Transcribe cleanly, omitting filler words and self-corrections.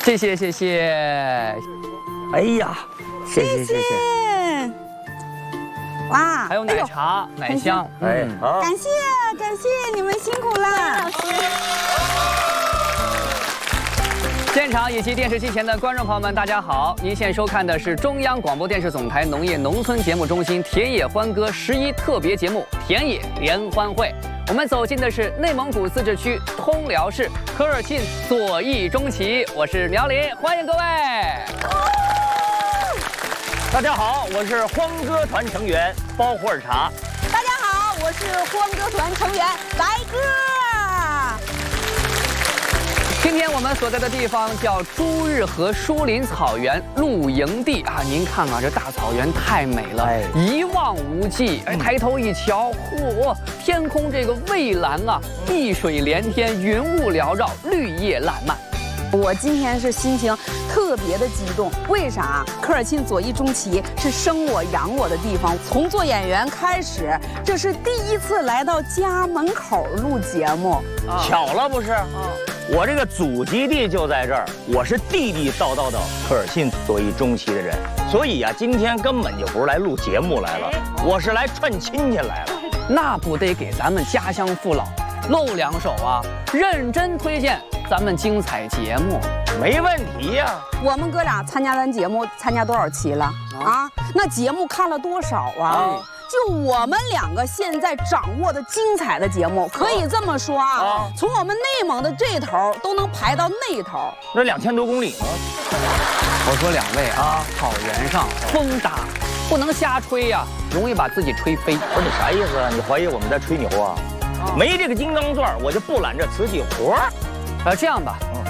谢谢谢谢。哎呀，谢谢。 哇， 还有奶茶、奶香，哎， 好，感谢你们辛苦了，老师。 现场以及电视机前的观众朋友们，大家好！您现收看的是中央广播电视总台农业农村节目中心田野欢歌11特别节目《田野联欢会》。我们走进的是内蒙古自治区通辽市科尔沁左翼中旗，我是苗林，欢迎各位。 大家好，我是欢歌团成员包胡尔茶。 大家好，我是欢歌团成员白鸽。 今天我们所在的地方叫朱日和疏林草原露营地啊，您看啊，这大草原太美了，一望无际。哎，抬头一瞧，嚯，天空这个蔚蓝啊，碧水连天，云雾缭绕，绿叶烂漫。 我今天是心情特别的激动，为啥？科尔沁左翼中旗是生我养我的地方，从做演员开始，这是第一次来到家门口录节目， 巧了不是？我这个祖籍地就在这儿，我是地地道道的科尔沁左翼中旗的人，所以呀，今天根本就不是来录节目来了，我是来串亲戚来了。 那不得给咱们家乡父老露两手啊！认真推荐咱们精彩节目， 没问题呀。 我们哥俩参加咱节目参加多少期了啊？那节目看了多少啊？就我们两个现在掌握的精彩的节目，可以这么说啊，从我们内蒙的这头都能排到那头， 那2000多公里吗？ 我说两位啊，草原上风大，不能瞎吹呀，容易把自己吹飞。 不是你啥意思啊？你怀疑我们在吹牛啊？没这个金刚钻，我就不揽这瓷器活儿。 这样吧，